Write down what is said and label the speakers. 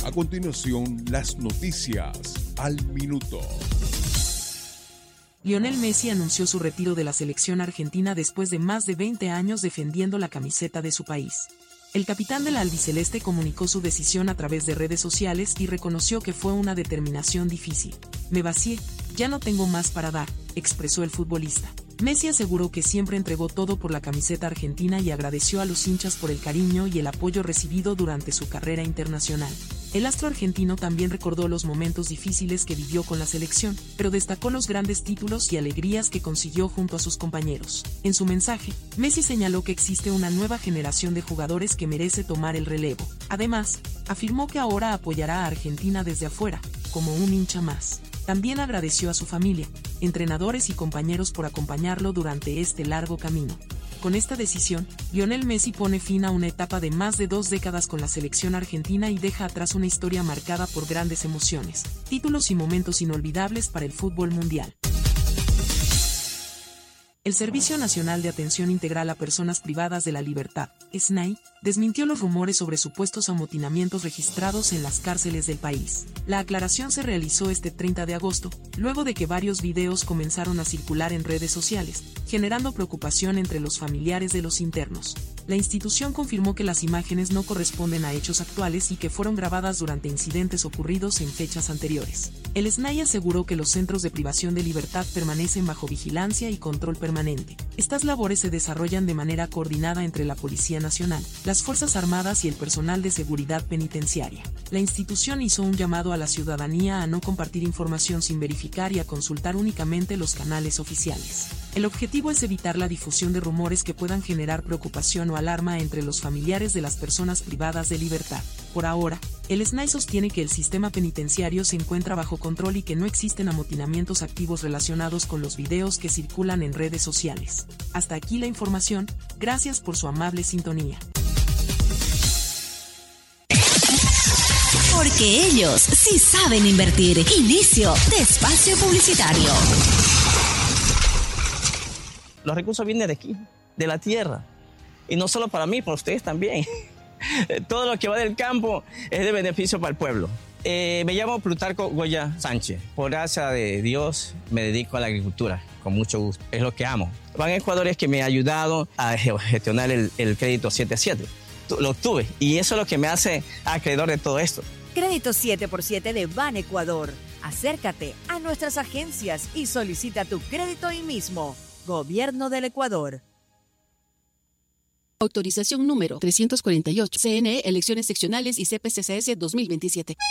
Speaker 1: A continuación, las noticias al minuto.
Speaker 2: Lionel Messi anunció su retiro de la selección argentina después de más de 20 años defendiendo la camiseta de su país. El capitán de la albiceleste comunicó su decisión a través de redes sociales y reconoció que fue una determinación difícil. Me vacié, ya no tengo más para dar, expresó el futbolista. Messi aseguró que siempre entregó todo por la camiseta argentina y agradeció a los hinchas por el cariño y el apoyo recibido durante su carrera internacional. El astro argentino también recordó los momentos difíciles que vivió con la selección, pero destacó los grandes títulos y alegrías que consiguió junto a sus compañeros. En su mensaje, Messi señaló que existe una nueva generación de jugadores que merece tomar el relevo. Además, afirmó que ahora apoyará a Argentina desde afuera, como un hincha más. También agradeció a su familia, entrenadores y compañeros por acompañarlo durante este largo camino. Con esta decisión, Lionel Messi pone fin a una etapa de más de 2 décadas con la selección argentina y deja atrás una historia marcada por grandes emociones, títulos y momentos inolvidables para el fútbol mundial. El Servicio Nacional de Atención Integral a Personas Privadas de la Libertad, SNAI, desmintió los rumores sobre supuestos amotinamientos registrados en las cárceles del país. La aclaración se realizó este 30 de agosto, luego de que varios videos comenzaron a circular en redes sociales, generando preocupación entre los familiares de los internos. La institución confirmó que las imágenes no corresponden a hechos actuales y que fueron grabadas durante incidentes ocurridos en fechas anteriores. El SNAI aseguró que los centros de privación de libertad permanecen bajo vigilancia y control permanente. Estas labores se desarrollan de manera coordinada entre la Policía Nacional, las Fuerzas Armadas y el personal de seguridad penitenciaria. La institución hizo un llamado a la ciudadanía a no compartir información sin verificar y a consultar únicamente los canales oficiales. El objetivo es evitar la difusión de rumores que puedan generar preocupación o alarma entre los familiares de las personas privadas de libertad. Por ahora, el SNAI sostiene que el sistema penitenciario se encuentra bajo control y que no existen amotinamientos activos relacionados con los videos que circulan en redes sociales. Hasta aquí la información, gracias por su amable sintonía.
Speaker 3: Porque ellos sí saben invertir. Inicio de espacio publicitario.
Speaker 4: Los recursos vienen de aquí, de la tierra. Y no solo para mí, para ustedes también. Todo lo que va del campo es de beneficio para el pueblo. Me llamo Plutarco Goya Sánchez. Por gracia de Dios me dedico a la agricultura, con mucho gusto. Es lo que amo. Ban Ecuador es que me ha ayudado a gestionar el crédito 7-7. Lo obtuve y eso es lo que me hace acreedor de todo esto.
Speaker 5: Crédito 7x7 de Ban Ecuador. Acércate a nuestras agencias y solicita tu crédito hoy mismo. Gobierno del Ecuador.
Speaker 6: Autorización número 348. CNE, Elecciones Seccionales y CPCCS 2027.